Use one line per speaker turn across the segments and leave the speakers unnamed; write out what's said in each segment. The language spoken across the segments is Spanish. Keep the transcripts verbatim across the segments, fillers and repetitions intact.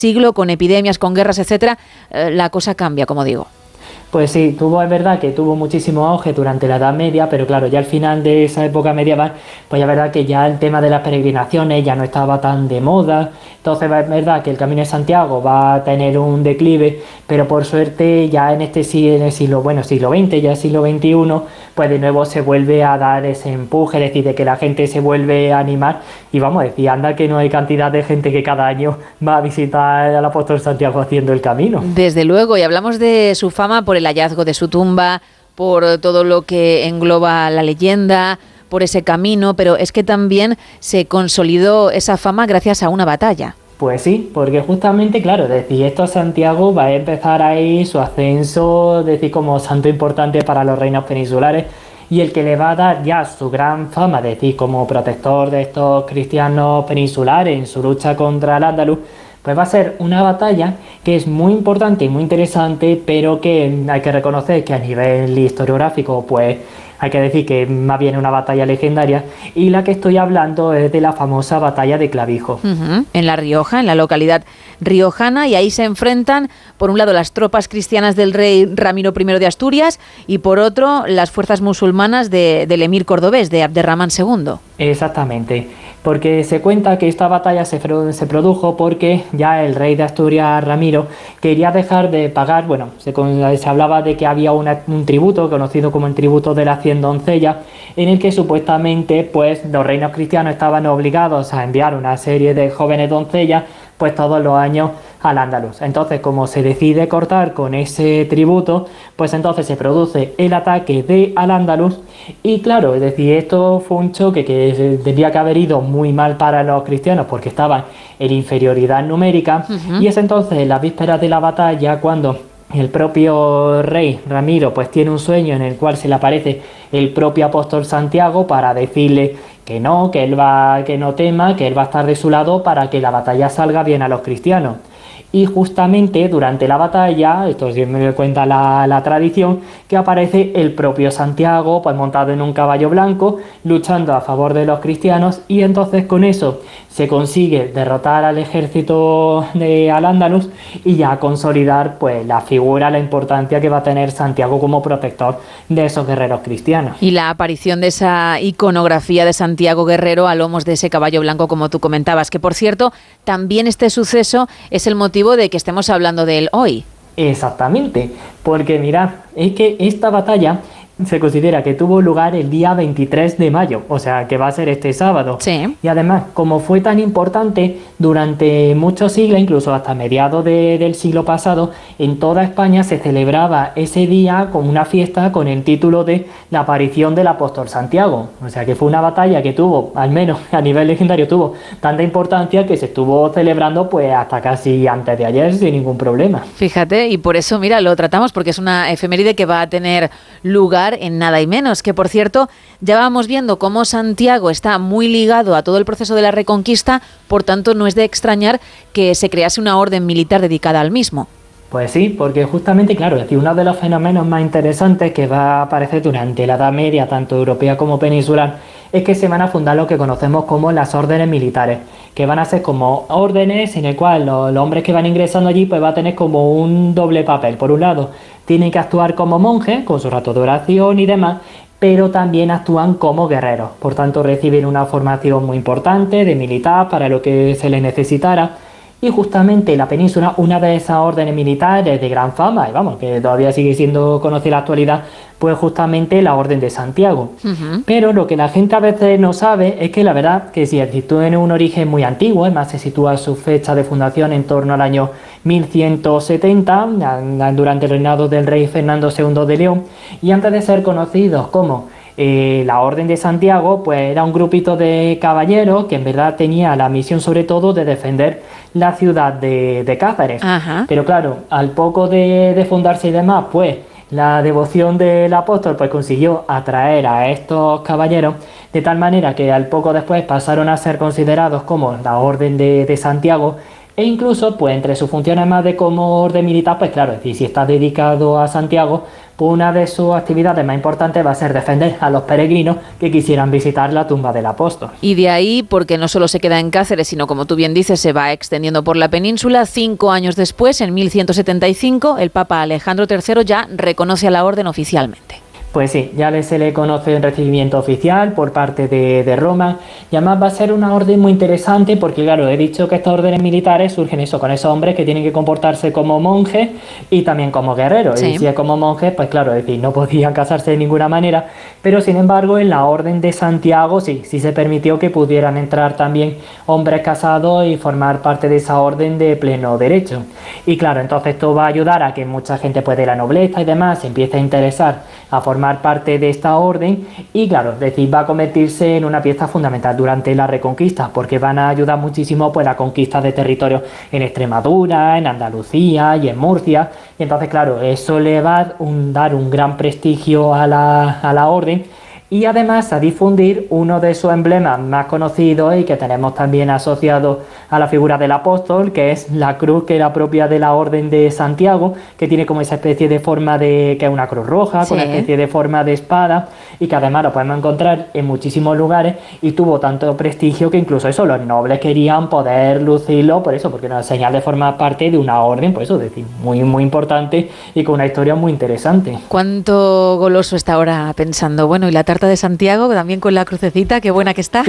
siglo, con epidemias, con guerras, etcétera, eh, la cosa cambia, como digo.
Pues sí, tuvo, es verdad que tuvo muchísimo auge durante la Edad Media, pero claro, ya al final de esa época medieval, pues ya es verdad que ya el tema de las peregrinaciones ya no estaba tan de moda. Entonces es verdad que el Camino de Santiago va a tener un declive, pero por suerte ya en este en el siglo, bueno, siglo veinte, ya siglo veintiuno, pues de nuevo se vuelve a dar ese empuje, es decir, de que la gente se vuelve a animar. Y vamos a decir, anda que no hay cantidad de gente que cada año va a visitar al apóstol Santiago haciendo el camino.
Desde luego, y hablamos de su fama por el hallazgo de su tumba, por todo lo que engloba la leyenda, por ese camino, pero es que también se consolidó esa fama gracias a una batalla.
Pues sí, porque justamente, claro, decir esto, Santiago va a empezar ahí su ascenso, decir, como santo importante para los reinos peninsulares, y el que le va a dar ya su gran fama, decir, como protector de estos cristianos peninsulares en su lucha contra el Andaluz, pues va a ser una batalla que es muy importante y muy interesante, pero que hay que reconocer que a nivel historiográfico, pues hay que decir que más bien una batalla legendaria, y la que estoy hablando es de la famosa batalla de Clavijo.
Uh-huh. En La Rioja, en la localidad riojana, y ahí se enfrentan, por un lado, las tropas cristianas del rey Ramiro primero de Asturias, y por otro, las fuerzas musulmanas de, del emir cordobés, de Abderramán segundo.
Exactamente, porque se cuenta que esta batalla se, se produjo porque ya el rey de Asturias, Ramiro, quería dejar de pagar, bueno, se, se hablaba de que había una, un tributo, conocido como el tributo de la cien doncellas, en el que supuestamente pues los reinos cristianos estaban obligados a enviar una serie de jóvenes doncellas pues todos los años al Andaluz. Entonces, como se decide cortar con ese tributo, pues entonces se produce el ataque de Al-Ándalus, y claro, es decir, esto fue un choque que tendría que haber ido muy mal para los cristianos porque estaban en inferioridad numérica. Uh-huh. Y es entonces en las vísperas de la batalla cuando el propio rey Ramiro pues tiene un sueño en el cual se le aparece el propio apóstol Santiago para decirle que no, que él va, que no tema, que él va a estar de su lado para que la batalla salga bien a los cristianos. Y justamente durante la batalla, esto sí me cuenta la, la tradición, que aparece el propio Santiago, pues montado en un caballo blanco, luchando a favor de los cristianos, y entonces con eso se consigue derrotar al ejército de Al-Ándalus y ya consolidar pues la figura, la importancia que va a tener Santiago como protector de esos guerreros cristianos.
Y la aparición de esa iconografía de Santiago guerrero a lomos de ese caballo blanco, como tú comentabas, que por cierto, también este suceso es el motivo de que estemos hablando de él hoy.
Exactamente, porque mirad, es que esta batalla se considera que tuvo lugar el día veintitrés de mayo, o sea que va a ser este sábado.
Sí.
Y además, como fue tan importante, durante muchos siglos, incluso hasta mediados de, del siglo pasado, en toda España se celebraba ese día como una fiesta con el título de la aparición del apóstol Santiago. O sea que fue una batalla que tuvo, al menos a nivel legendario, tuvo tanta importancia que se estuvo celebrando pues hasta casi antes de ayer sin ningún problema.
Fíjate, y por eso, mira, lo tratamos porque es una efeméride que va a tener lugar en nada y menos, que por cierto, ya vamos viendo cómo Santiago está muy ligado a todo el proceso de la Reconquista, por tanto no es de extrañar que se crease una orden militar dedicada al mismo.
Pues sí, porque justamente, claro, es decir, uno de los fenómenos más interesantes que va a aparecer durante la Edad Media, tanto europea como peninsular, es que se van a fundar lo que conocemos como las órdenes militares, que van a ser como órdenes en el cual los, los hombres que van ingresando allí pues va a tener como un doble papel. Por un lado, tienen que actuar como monjes, con su rato de oración y demás, pero también actúan como guerreros. Por tanto, reciben una formación muy importante de militar para lo que se les necesitara. Y justamente la península, una de esas órdenes militares de gran fama, y vamos, que todavía sigue siendo conocida en la actualidad, pues justamente la Orden de Santiago. Uh-huh. Pero lo que la gente a veces no sabe es que la verdad que si el sitio tiene un origen muy antiguo, además se sitúa su fecha de fundación en torno al año mil ciento setenta, durante el reinado del rey Fernando segundo de León, y antes de ser conocidos como Eh, la Orden de Santiago, pues era un grupito de caballeros que en verdad tenía la misión sobre todo de defender la ciudad de, de Cáceres.
Ajá.
Pero claro, al poco de, de fundarse y demás, pues la devoción del apóstol pues consiguió atraer a estos caballeros de tal manera que al poco después pasaron a ser considerados como la Orden de, de Santiago, E incluso, pues entre sus funciones más de como orden militar, pues claro, es decir, si está dedicado a Santiago, pues una de sus actividades más importantes va a ser defender a los peregrinos que quisieran visitar la tumba del apóstol.
Y de ahí, porque no solo se queda en Cáceres, sino como tú bien dices, se va extendiendo por la península, cinco años después, en mil ciento setenta y cinco, el Papa Alejandro tercero ya reconoce a la orden oficialmente.
Pues sí, ya se le conoce un recibimiento oficial por parte de, de Roma, y además va a ser una orden muy interesante porque, claro, he dicho que estas órdenes militares surgen eso, con esos hombres que tienen que comportarse como monjes y también como guerreros. Sí. Y si es como monjes, pues claro, es decir, no podían casarse de ninguna manera, pero sin embargo en la orden de Santiago sí, sí se permitió que pudieran entrar también hombres casados y formar parte de esa orden de pleno derecho. Y claro, entonces esto va a ayudar a que mucha gente pues, de la nobleza y demás se empiece a interesar a formar parte de esta orden y claro, es decir, va a convertirse en una pieza fundamental durante la Reconquista porque van a ayudar muchísimo pues la conquista de territorios en Extremadura, en Andalucía y en Murcia, y entonces claro, eso le va a un, dar un gran prestigio a la, a la orden y además a difundir uno de sus emblemas más conocidos y que tenemos también asociado a la figura del apóstol, que es la cruz que era propia de la Orden de Santiago, que tiene como esa especie de forma de, que es una cruz roja, sí, con una especie de forma de espada, y que además lo podemos encontrar en muchísimos lugares, y tuvo tanto prestigio que incluso eso, los nobles querían poder lucirlo, por eso, porque era una señal de formar parte de una orden, por eso, es decir, muy, muy importante y con una historia muy interesante.
¿Cuánto goloso está ahora pensando? Bueno, y la tarta de Santiago, también con la crucecita, qué buena que está.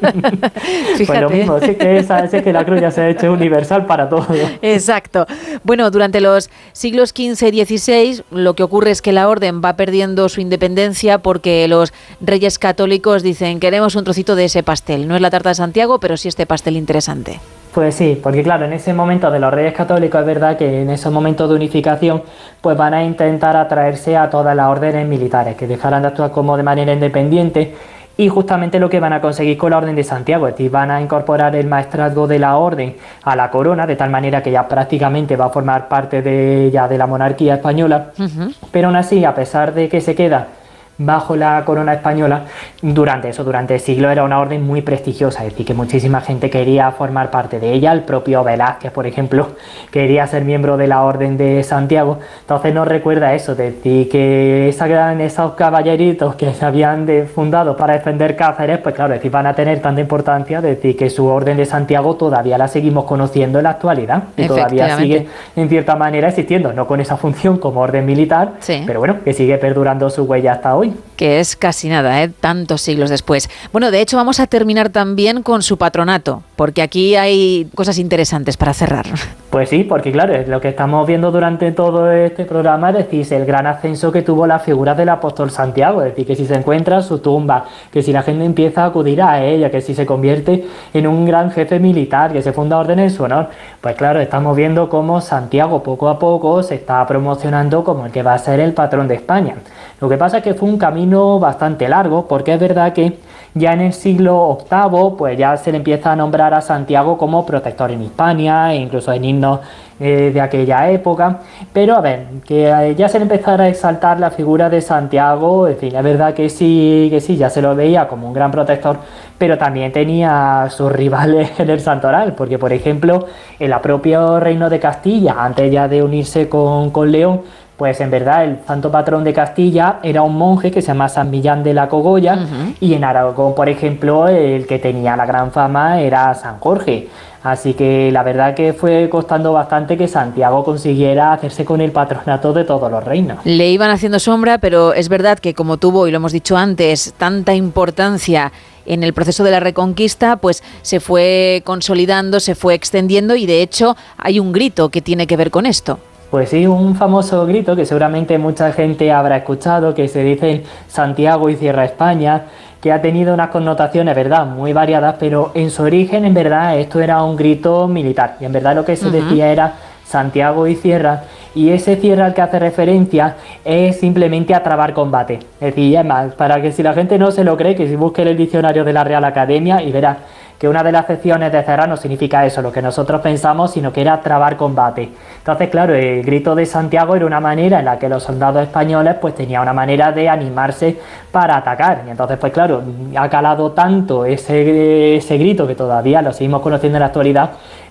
Fíjate.
Pues lo mismo, sí que, esa, sí que la cruz ya se ha hecho universal para todos.
Exacto. Bueno, durante los siglos quince y dieciséis lo que ocurre es que la orden va perdiendo su independencia porque los reyes católicos dicen queremos un trocito de ese pastel. No es la tarta de Santiago, pero sí este pastel interesante.
Pues sí, porque claro, en ese momento de los reyes católicos es verdad que en esos momentos de unificación pues van a intentar atraerse a todas las órdenes militares, que dejaran de actuar como de manera independiente, y justamente lo que van a conseguir con la Orden de Santiago, es decir, van a incorporar el maestrazgo de la orden a la corona, de tal manera que ya prácticamente va a formar parte de, ya de la monarquía española, uh-huh. Pero aún así, a pesar de que se queda bajo la corona española, durante eso, durante el siglo era una orden muy prestigiosa, es decir, que muchísima gente quería formar parte de ella. El propio Velázquez, por ejemplo, quería ser miembro de la Orden de Santiago. Entonces nos recuerda eso, es decir, que esa gran, esos caballeritos que se habían de, fundado para defender Cáceres, pues claro, es decir, van a tener tanta importancia, es decir, que su Orden de Santiago todavía la seguimos conociendo en la actualidad y todavía sigue en cierta manera existiendo, no con esa función como orden militar, sí, pero bueno, que sigue perdurando su huella hasta hoy.
Que es casi nada, ¿eh? Tantos siglos después. Bueno, de hecho vamos a terminar también con su patronato, porque aquí hay cosas interesantes para cerrar.
Pues sí, porque claro, es lo que estamos viendo durante todo este programa, es decir, el gran ascenso que tuvo la figura del apóstol Santiago, es decir, que si se encuentra su tumba, que si la gente empieza a acudir a ella, que si se convierte en un gran jefe militar, que se funda orden en su honor, pues claro, estamos viendo cómo Santiago poco a poco se está promocionando como el que va a ser el patrón de España. Lo que pasa es que fue un camino bastante largo, porque es verdad que ya en el siglo octavo pues ya se le empieza a nombrar a Santiago como protector en Hispania, e incluso en himnos eh, de aquella época, pero a ver, que eh, ya se le empezara a exaltar la figura de Santiago, en fin, es verdad que sí, que sí, ya se lo veía como un gran protector, pero también tenía sus rivales en el santoral, porque por ejemplo, en el propio reino de Castilla, antes ya de unirse con, con León, pues en verdad el santo patrón de Castilla era un monje que se llama San Millán de la Cogolla, uh-huh. Y en Aragón, por ejemplo, el que tenía la gran fama era San Jorge. Así que la verdad que fue costando bastante que Santiago consiguiera hacerse con el patronato de todos los reinos.
Le iban haciendo sombra, pero es verdad que como tuvo, y lo hemos dicho antes, tanta importancia en el proceso de la Reconquista, pues se fue consolidando, se fue extendiendo, y de hecho hay un grito que tiene que ver con esto.
Pues sí, un famoso grito que seguramente mucha gente habrá escuchado, que se dice Santiago y cierra España, que ha tenido unas connotaciones, ¿verdad?, muy variadas, pero en su origen, en verdad, esto era un grito militar, y en verdad lo que se uh-huh. decía era Santiago y cierra, y ese cierra al que hace referencia es simplemente a trabar combate. Es decir, es más, para que si la gente no se lo cree, que si busque el diccionario de la Real Academia y verá que una de las acepciones de cerrar no significa eso, lo que nosotros pensamos, sino que era trabar combate. Entonces, claro, el grito de Santiago era una manera en la que los soldados españoles pues tenían una manera de animarse para atacar. Y entonces, pues claro, ha calado tanto ese, ese grito, que todavía lo seguimos conociendo en la actualidad,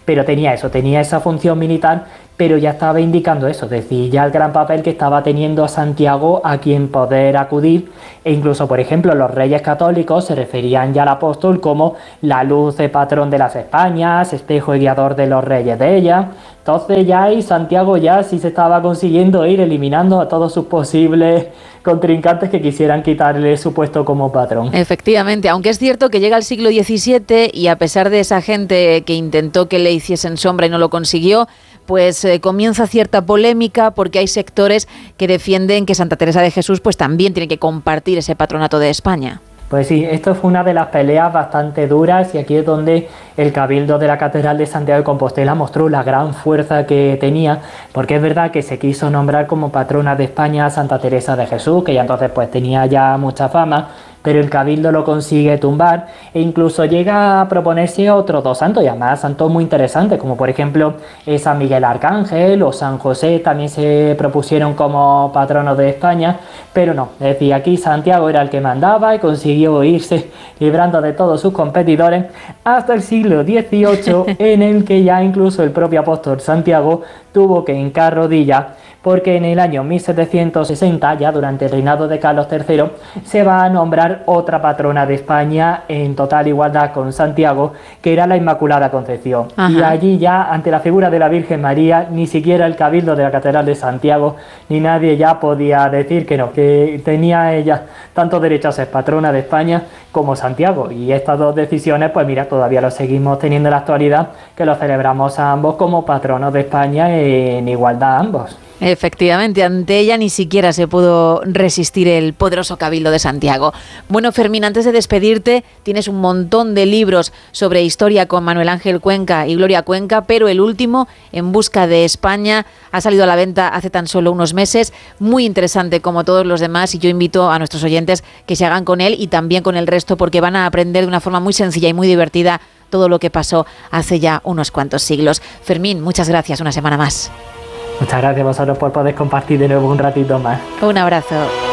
pero tenía eso, tenía esa función militar, pero ya estaba indicando eso, es decir, ya el gran papel que estaba teniendo a Santiago a quien poder acudir, e incluso, por ejemplo, los reyes católicos se referían ya al apóstol como la luz de patrón de las Españas, espejo y guiador de los reyes de ella. Entonces ya ahí Santiago ya sí se estaba consiguiendo ir eliminando a todos sus posibles contrincantes que quisieran quitarle su puesto como patrón.
Efectivamente, aunque es cierto que llega el siglo diecisiete y a pesar de esa gente que intentó que le hiciesen sombra y no lo consiguió, pues eh, comienza cierta polémica porque hay sectores que defienden que Santa Teresa de Jesús pues también tiene que compartir ese patronato de España.
Pues sí, esto fue una de las peleas bastante duras y aquí es donde el Cabildo de la Catedral de Santiago de Compostela mostró la gran fuerza que tenía, porque es verdad que se quiso nombrar como patrona de España a Santa Teresa de Jesús, que ya entonces pues tenía ya mucha fama, pero el Cabildo lo consigue tumbar e incluso llega a proponerse otros dos santos, y además santos muy interesantes, como por ejemplo eh, San Miguel Arcángel o San José, también se propusieron como patronos de España, pero no, es decir, aquí Santiago era el que mandaba y consiguió irse librando de todos sus competidores hasta el siglo dieciocho, en el que ya incluso el propio apóstol Santiago tuvo que hincar rodillas, porque en el año mil setecientos sesenta, ya durante el reinado de Carlos tercero, se va a nombrar otra patrona de España en total igualdad con Santiago, que era la Inmaculada Concepción. Ajá. Y allí ya, ante la figura de la Virgen María, ni siquiera el Cabildo de la Catedral de Santiago, ni nadie ya podía decir que no, que tenía ella tanto derecho a ser patrona de España como Santiago. Y estas dos decisiones, pues mira, todavía lo seguimos teniendo en la actualidad, que lo celebramos a ambos como patronos de España en igualdad ambos.
Efectivamente, ante ella ni siquiera se pudo resistir el poderoso Cabildo de Santiago. Bueno, Fermín, antes de despedirte, tienes un montón de libros sobre historia con Manuel Ángel Cuenca y Gloria Cuenca, pero el último, En busca de España, ha salido a la venta hace tan solo unos meses, muy interesante como todos los demás, y yo invito a nuestros oyentes que se hagan con él y también con el resto, porque van a aprender de una forma muy sencilla y muy divertida todo lo que pasó hace ya unos cuantos siglos. Fermín, muchas gracias una semana más.
Muchas gracias a vosotros por poder compartir de nuevo un ratito más.
Un abrazo.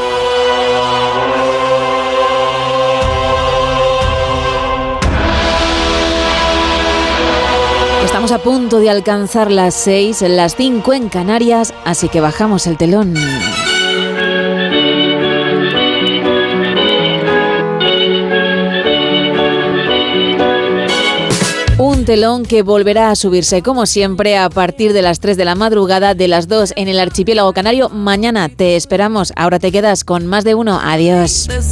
Estamos a punto de alcanzar las seis, las cinco en Canarias, así que bajamos el telón. Un telón que volverá a subirse, como siempre, a partir de las tres de la madrugada, de las dos en el archipiélago canario. Mañana te esperamos. Ahora te quedas con Más de Uno. Adiós.